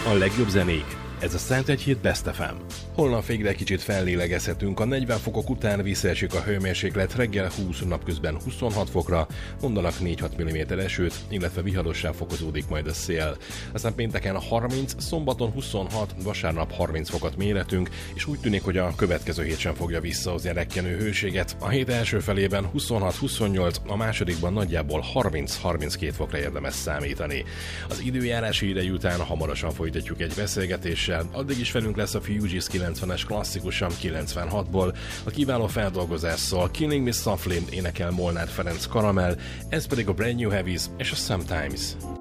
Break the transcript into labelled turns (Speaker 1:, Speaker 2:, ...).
Speaker 1: A legjobb zenék. Ez a Szent Hét Best FM. Holnap végre kicsit fellélegezhetünk, a 40 fokok után visszaesik a hőmérséklet, reggel 20, napközben 26 fokra, mondanak 4-6 mm esőt, illetve viharossá fokozódik majd a szél. Aztán pénteken 30, szombaton 26, vasárnap 30 fokot méretünk, és úgy tűnik, hogy a következő hét sem fogja visszahozni a rekkenő hőséget. A hét első felében 26-28, a másodikban nagyjából 30-32 fokra érdemes számítani. Az időjárási idei után hamarosan folytatjuk egy beszélgetéssel, addig is velünk lesz a Fugees 90-es klasszikusan 96-ból, a kiváló feldolgozásszal Killing Me Softly énekel Molnár Ferenc Karamell, ez pedig a Brand New Heavies és a Sometimes.